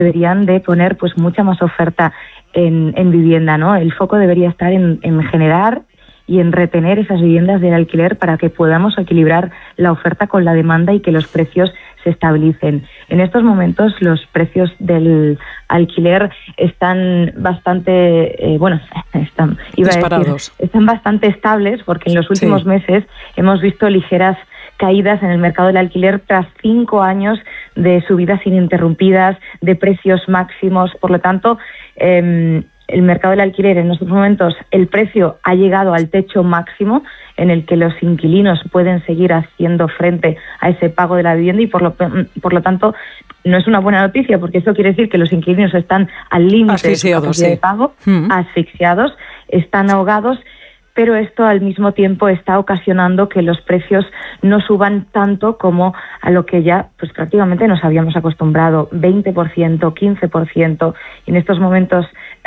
deberían de poner pues mucha más oferta en vivienda, ¿no? El foco debería estar en generar y en retener esas viviendas del alquiler para que podamos equilibrar la oferta con la demanda y que los precios se estabilicen. En estos momentos los precios del alquiler están bastante, están bastante estables, porque en los últimos meses hemos visto ligeras caídas en el mercado del alquiler tras 5 años de subidas ininterrumpidas, de precios máximos. Por lo tanto, el mercado del alquiler en estos momentos, el precio ha llegado al techo máximo en el que los inquilinos pueden seguir haciendo frente a ese pago de la vivienda y por lo tanto no es una buena noticia, porque eso quiere decir que los inquilinos están al límite de su capacidad de pago, asfixiados, están ahogados, pero esto al mismo tiempo está ocasionando que los precios no suban tanto como a lo que ya pues prácticamente nos habíamos acostumbrado, 20%, 15%. Y en estos momentos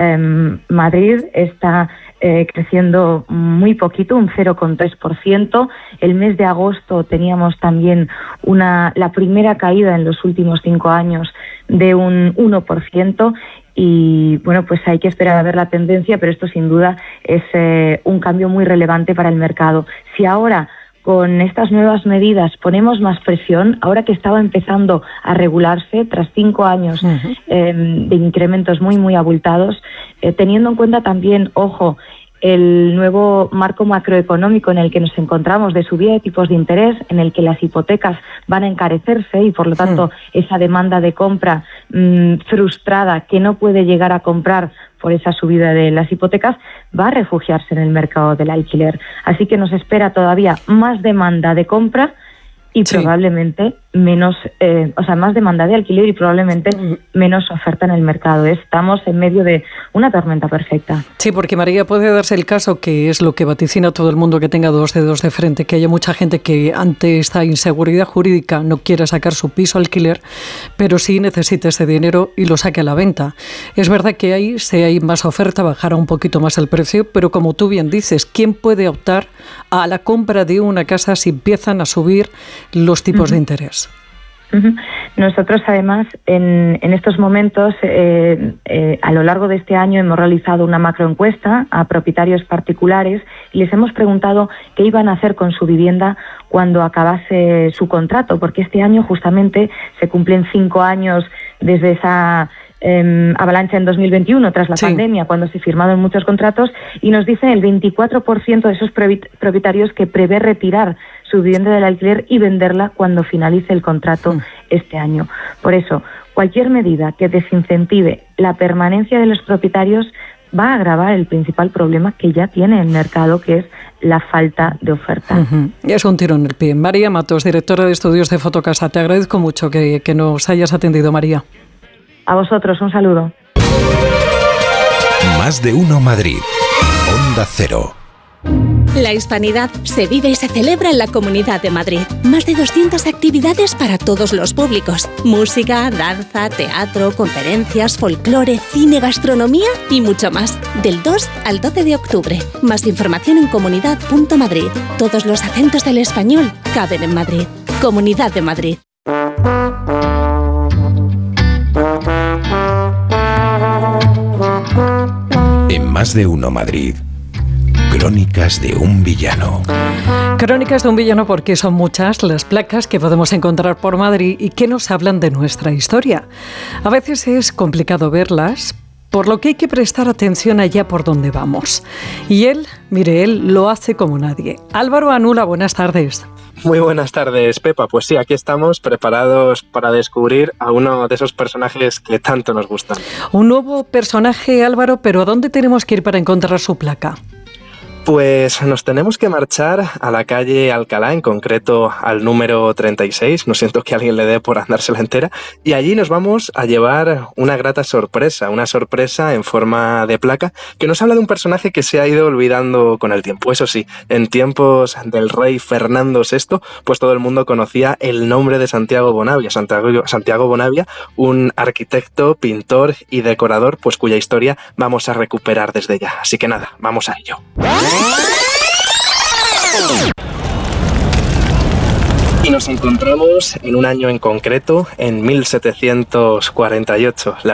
Madrid está creciendo muy poquito, un 0,3%. El mes de agosto teníamos también la primera caída en los últimos 5 años de un 1%. Y bueno, pues hay que esperar a ver la tendencia, pero esto sin duda es un cambio muy relevante para el mercado. Si ahora con estas nuevas medidas ponemos más presión, ahora que estaba empezando a regularse tras 5 años de incrementos muy, muy abultados, teniendo en cuenta también, ojo, el nuevo marco macroeconómico en el que nos encontramos de subida de tipos de interés, en el que las hipotecas van a encarecerse y por lo tanto esa demanda de compra frustrada que no puede llegar a comprar por esa subida de las hipotecas va a refugiarse en el mercado del alquiler. Así que nos espera todavía más demanda de compra y probablemente menos, más demanda de alquiler y probablemente menos oferta en el mercado. Estamos en medio de una tormenta perfecta. Sí, porque María, puede darse el caso, que es lo que vaticina todo el mundo que tenga 2 dedos de frente, que haya mucha gente que ante esta inseguridad jurídica no quiera sacar su piso alquiler, pero sí necesita ese dinero y lo saque a la venta. Es verdad que ahí, si hay más oferta, bajará un poquito más el precio, pero como tú bien dices, ¿quién puede optar a la compra de una casa si empiezan a subir los tipos de interés? Nosotros, además, en estos momentos, a lo largo de este año, hemos realizado una macroencuesta a propietarios particulares y les hemos preguntado qué iban a hacer con su vivienda cuando acabase su contrato, porque este año justamente se cumplen 5 años desde esa avalancha en 2021 tras la pandemia, cuando se firmaron muchos contratos, y nos dice el 24% de esos propietarios que prevé retirar su vivienda del alquiler y venderla cuando finalice el contrato este año. Por eso, cualquier medida que desincentive la permanencia de los propietarios va a agravar el principal problema que ya tiene el mercado, que es la falta de oferta. Es un tiro en el pie. María Matos, directora de estudios de Fotocasa, te agradezco mucho que nos hayas atendido, María. A vosotros, un saludo. Más de uno Madrid. Onda Cero. La hispanidad se vive y se celebra en la Comunidad de Madrid. Más de 200 actividades para todos los públicos. Música, danza, teatro, conferencias, folclore, cine, gastronomía y mucho más. Del 2 al 12 de octubre. Más información en comunidad.madrid. Todos los acentos del español caben en Madrid. Comunidad de Madrid. En Más de uno Madrid. Crónicas de un villano. Crónicas de un villano porque son muchas las placas que podemos encontrar por Madrid y que nos hablan de nuestra historia. A veces es complicado verlas, por lo que hay que prestar atención allá por donde vamos. Y él lo hace como nadie. Álvaro Anula, buenas tardes. Muy buenas tardes, Pepa. Pues sí, aquí estamos preparados para descubrir a uno de esos personajes que tanto nos gustan. Un nuevo personaje, Álvaro, pero ¿a dónde tenemos que ir para encontrar su placa? Pues nos tenemos que marchar a la calle Alcalá, en concreto al número 36, no siento que alguien le dé por andársela entera, y allí nos vamos a llevar una grata sorpresa, una sorpresa en forma de placa que nos habla de un personaje que se ha ido olvidando con el tiempo. Eso sí, en tiempos del rey Fernando VI, pues todo el mundo conocía el nombre de Santiago Bonavia. Santiago Bonavia, un arquitecto, pintor y decorador, pues cuya historia vamos a recuperar desde ya. Así que nada, vamos a ello. Y nos encontramos en un año en concreto, en 1748.